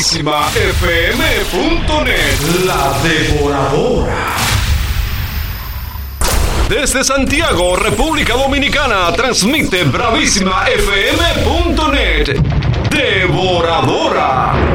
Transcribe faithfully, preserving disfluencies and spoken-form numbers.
F M punto net. La Devoradora. Desde Santiago, República Dominicana, transmite Bravísima F M punto net. Devoradora.